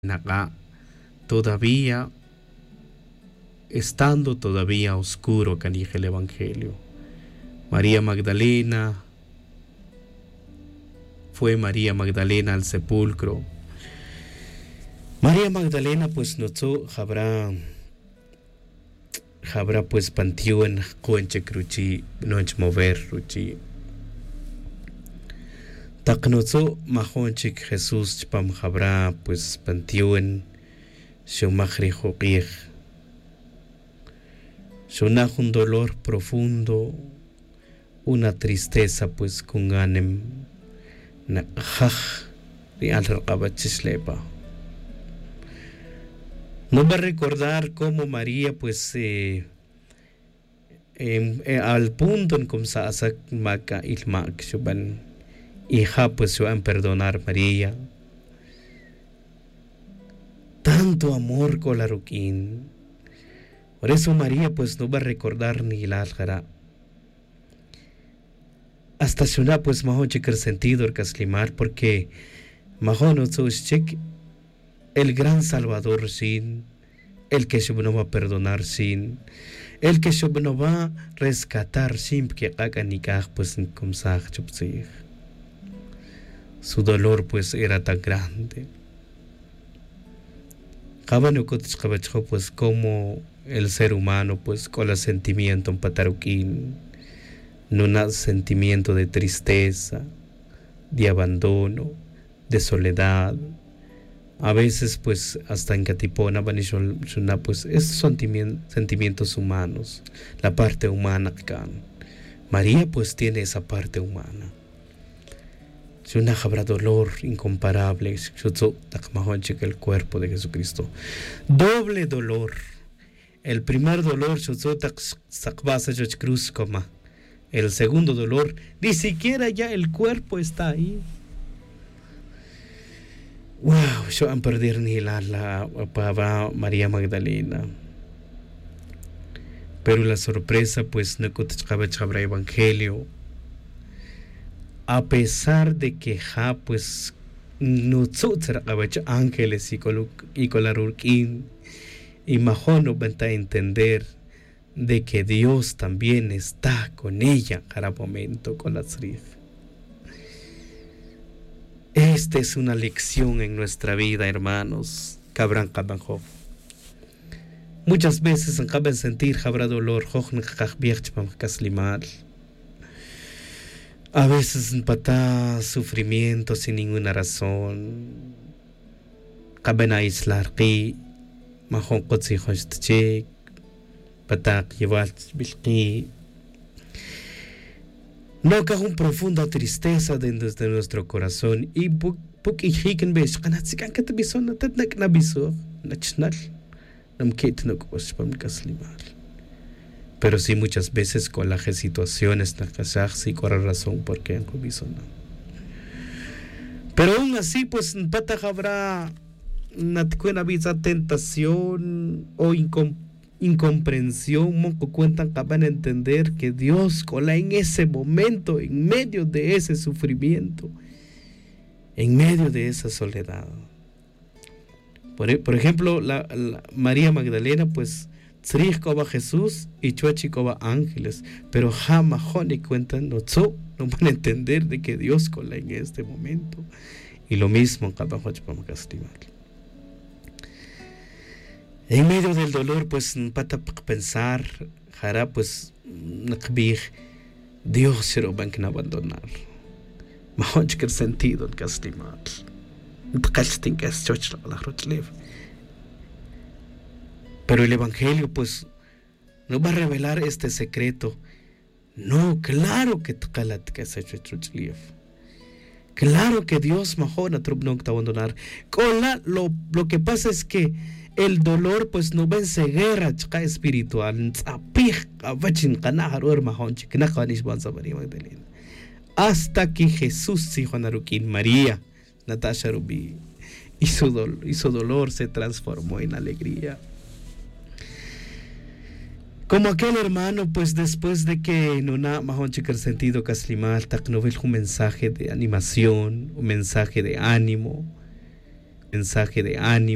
acá, todavía, estando todavía oscuro, canije el Evangelio. María Magdalena, fue María Magdalena al sepulcro. María Magdalena pues notó, habrá pues pantió en coenche cruchi, no en mover ruchi. Taknotó majonchik Jesús chpam habrá pues pantió en shumachri joqij. Shunaj un dolor profundo, una tristeza pues con anem na jaj de al raqabachislepa. No va a recordar cómo María pues al punto en como sa asak maka ilmak shuban hija pues se van a perdonar María. Tanto amor con la ruquín. Por eso María pues no va a recordar ni la aljara. Hasta shuna pues mahon checar sentido el caslimar porque mahon check el gran Salvador sin, el que no va a perdonar sin, el que no va a rescatar sin que haga ni pues como su dolor pues era tan grande. Pues como el ser humano pues con el sentimiento en pataruquín, no un sentimiento de tristeza, de abandono, de soledad. A veces pues hasta en Catipona pues esos son sentimientos humanos, la parte humana acá. María pues tiene esa parte humana. Shuna habrá dolor incomparable, el cuerpo de Jesucristo. Doble dolor. El primer dolor, cruz coma. El segundo dolor, ni siquiera ya el cuerpo está ahí. Wow, yo han perdido ni la para María Magdalena. Pero la sorpresa, pues, no habrá evangelio. A pesar de que pues, no ángeles y con la rurquín, y Mahón no van a entender de que Dios también está con ella cada momento con la tzrif. Esta es una lección en nuestra vida, hermanos. Cabran Kabanjov. Muchas veces acaban sentir habrá dolor, a veces empatá sufrimiento sin ninguna razón. Caben aislar que Mahon Kotsi Hostchek, Patak Yevat Bilki. No cae una profunda tristeza dentro de nuestro corazón y porque hiken ves kanatsikan que te biso no te na biso nachnal nam kit no kospam kaslimal. Pero sí muchas veces con las situaciones na kasach sí con la razón por qué no biso no. Pero aún así pues pata habrá una visa tentación o incomprensión, monco cuentan que van a entender que Dios cola en ese momento, en medio de ese sufrimiento, en medio de esa soledad. Por ejemplo, la María Magdalena, pues, tzrihkova Jesús y chuachikova ángeles, pero jamás ni cuentan, no van a entender de que Dios cola en este momento. Y lo mismo, en medio del dolor, pues, pata pensar, hará, pues, Dios se lo van a abandonar. Mahonch que el sentido en Castimal. Pero el Evangelio, pues, no va a revelar este secreto. No, claro que claro que Dios Mahona no te va a abandonar. Lo que pasa es que el dolor pues no vence guerra espiritual. Hasta que Jesús hijo Naruquín María Natasha Rubí y su dolor se transformó en alegría. Como aquel hermano, pues después de que no nada más el sentido caslimal, taknovel un mensaje de animación, un mensaje de ánimo,